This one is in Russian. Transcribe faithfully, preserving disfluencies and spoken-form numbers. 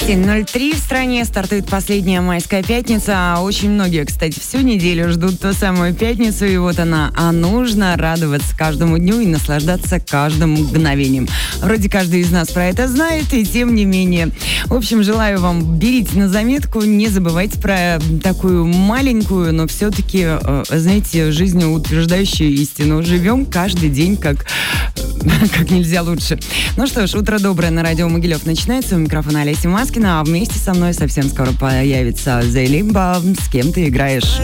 семь ноль три в стране, стартует последняя майская пятница. Очень многие, кстати, всю неделю ждут ту самую пятницу, и вот она. А нужно радоваться каждому дню и наслаждаться каждым мгновением. Вроде каждый из нас про это знает, и тем не менее. В общем, желаю вам, берите на заметку, не забывайте про такую маленькую, но все-таки, знаете, жизнеутверждающую истину. Живем каждый день как, как нельзя лучше. Ну что ж, утро доброе на радио Могилев начинается. У микрофона Олеся Маскина, а вместе со мной совсем скоро появится The Limbo. С кем ты играешь?